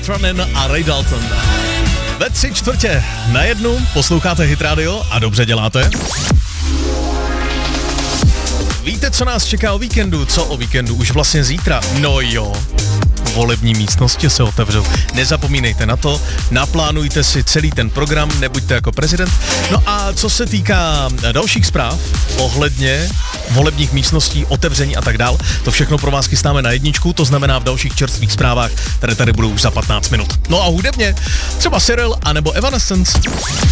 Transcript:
Metronin a Ray Dalton. Ve 3:45 posloucháte Hit Radio a dobře děláte. Víte, co nás čeká o víkendu? Co o víkendu? Už vlastně zítra. No jo. Volební místnosti se otevřou. Nezapomínejte na to, naplánujte si celý ten program, nebuďte jako prezident. No a co se týká dalších zpráv ohledně volebních místností, otevření a tak dál, to všechno pro vás chystáme na jedničku, to znamená v dalších čerstvých zprávách, které tady budou už za 15 minut. No a hudebně třeba Cyril anebo Evanescence.